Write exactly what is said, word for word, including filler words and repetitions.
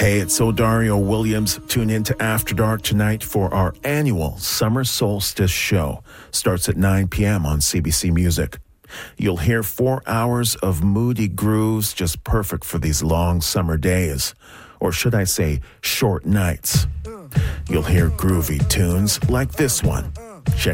Hey, it's Odario Williams. Tune in to After Dark tonight for our annual Summer Solstice show. Starts at nine p.m. on C B C Music. You'll hear four hours of moody grooves just perfect for these long summer days. Or should I say, short nights. You'll hear groovy tunes like this one. Check